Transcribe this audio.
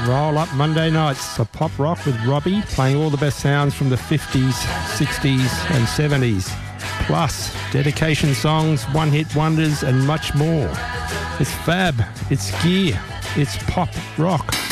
Roll Up Monday nights, a pop rock with Robbie, playing all the best sounds from the 50s, 60s and 70s. Plus, dedication songs, one-hit wonders and much more. It's fab, it's gear, it's pop rock.